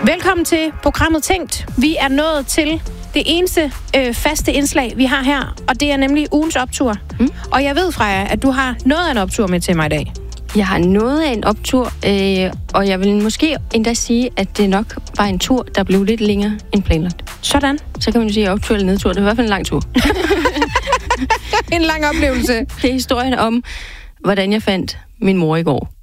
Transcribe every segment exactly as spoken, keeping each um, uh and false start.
Velkommen til programmet Tænkt. Vi er nået til det eneste øh, faste indslag, vi har her, og det er nemlig ugens optur. Mm. Og jeg ved, Freja, at du har noget af en optur med til mig i dag. Jeg har noget af en optur, øh, og jeg vil måske endda sige, at det nok var en tur, der blev lidt længere end planlagt. Sådan. Så kan man jo sige optur eller nedtur. Det var i hvert fald en lang tur. En lang oplevelse. Det er historien om, hvordan jeg fandt min mor i går.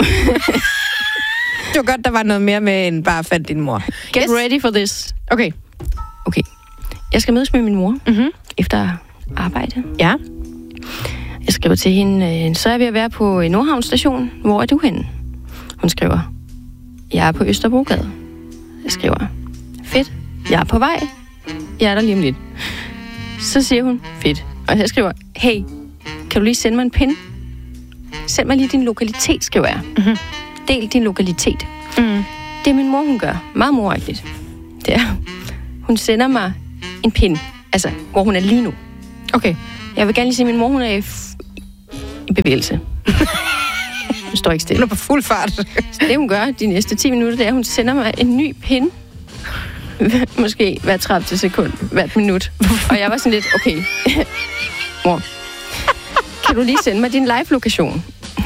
Det var godt, der var noget mere med, end bare fandt din mor. Get yes. ready for this. Okay. Okay. Jeg skal mødes med min mor mm-hmm. efter arbejde. Ja. Jeg skriver til hende, så er vi at være på Nordhavn station. Hvor er du henne? Hun skriver, jeg er på Østerbrogade. Jeg skriver, fedt. Jeg er på vej. Jeg er der lige om lidt. Så siger hun, fedt. Og jeg skriver, hey, kan du lige sende mig en pin? Send mig lige din lokalitet, skriver jeg. Mm-hmm. Del din lokalitet. Mm. Det er min mor, hun gør. Meget moragtigt. Det er, hun sender mig en pin. Altså, hvor hun er lige nu. Okay. Jeg vil gerne lige sige, at min mor, hun er i, f- i bevægelse. Hun står ikke stille. Hun er på fuld fart. Så det, hun gør de næste ti minutter, det er, at hun sender mig en ny pin. Måske hver tredive sekund, hvert minut. Og jeg var sådan lidt, okay, mor, kan du lige sende mig din live-lokation?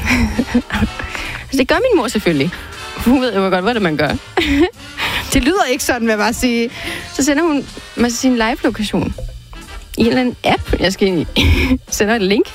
Altså, det gør min mor selvfølgelig. Hun ved jo godt, hvad det man gør. Det lyder ikke sådan, vil jeg bare sige. Så sender hun mig sin live-lokation i en eller anden app, jeg skal ind i. Sender et link.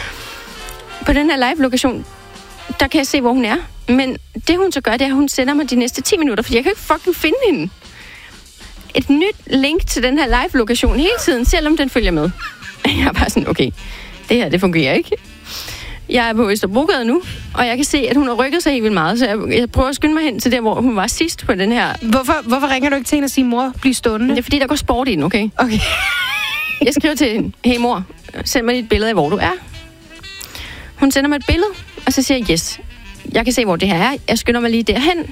På den her live-lokation, der kan jeg se, hvor hun er. Men det, hun så gør, det er, at hun sender mig de næste ti minutter, fordi jeg kan ikke fucking finde hende. Et nyt link til den her live-lokation hele tiden, selvom den følger med. Jeg er bare sådan, okay, det her, det fungerer ikke. Jeg er på Østerbrogade nu, og jeg kan se, at hun har rykket sig helt vildt meget, så jeg, jeg prøver at skynde mig hen til der, hvor hun var sidst på den her. Hvorfor, hvorfor ringer du ikke til hende og siger, mor, bliv stående? Det er fordi, der går sport i den, okay? Okay. Jeg skriver til hende, hey mor, send mig et billede af, hvor du er. Hun sender mig et billede, og så siger jeg, yes, jeg kan se, hvor det her er. Jeg skynder mig lige derhen.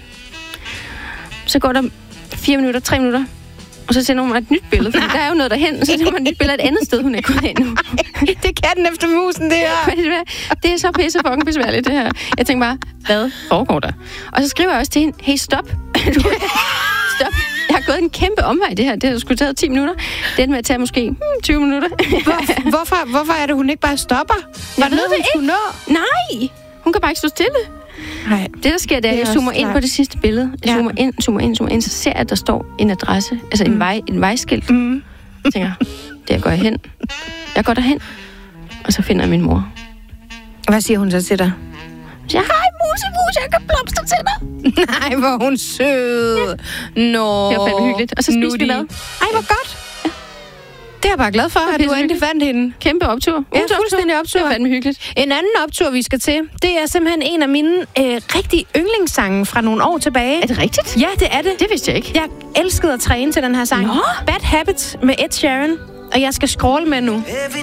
Så går der fire minutter, tre minutter, og så sender hun mig et nyt billede, for der er jo noget derhen, og så sender hun mig et nyt billede et andet sted, hun er gået hen nu. Det kan den efter musen, det her. Det er så pisse fucking besværligt, det her. Jeg tænker bare, hvad foregår der? Og så skriver jeg også til hende, hey, stop. Stop. Jeg har gået en kæmpe omvej, det her. Det har sgu taget ti minutter. Det er med at tage måske hmm, tyve minutter. Hvor, hvorfor, hvorfor er det, hun ikke bare stopper? Var det noget, hun skulle nå? Nej, hun kan bare ikke stå stille. Nej. Det, der sker, det er, at jeg zoomer ind på det sidste billede. Jeg zoomer ja. ind, zoomer ind, zoomer ind, så ser jeg, at der står en adresse, altså mm. en, vej, en vejskilt. Mm. Jeg tænker, der går jeg hen. Jeg går derhen, og så finder jeg min mor. Hvad siger hun så til dig? Jeg siger, hej musemus, jeg kan blomster til dig. Nej, hvor hun sød. Ja. Nå. Det var fandme hyggeligt. Og så spiste vi mad. Ej, hvor godt. Ja. Det er jeg bare glad for, at du endelig fandt hende. Kæmpe optur. Ja, fuldstændig optur. Det er fandme hyggeligt. En anden optur, vi skal til, det er simpelthen en af mine øh, rigtig yndlingssange fra nogle år tilbage. Er det rigtigt? Ja, det er det. Det vidste jeg ikke. Jeg elskede at træne til den her sang. Nå. Bad Habits med Ed Sheeran. Og jeg skal scrolle med nu. Every